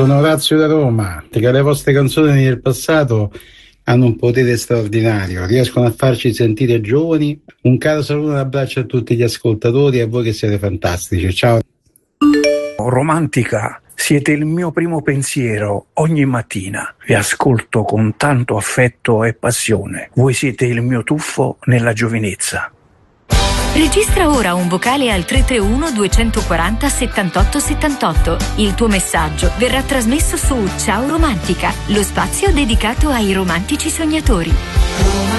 Sono Orazio da Roma, perché le vostre canzoni del passato hanno un potere straordinario, riescono a farci sentire giovani. Un caro saluto e un abbraccio a tutti gli ascoltatori e a voi che siete fantastici. Ciao. Romantica, siete il mio primo pensiero ogni mattina. Vi ascolto con tanto affetto e passione. Voi siete il mio tuffo nella giovinezza. Registra ora un vocale al 331 240 78 78. Il tuo messaggio verrà trasmesso su Ciao Romantica, lo spazio dedicato ai romantici sognatori.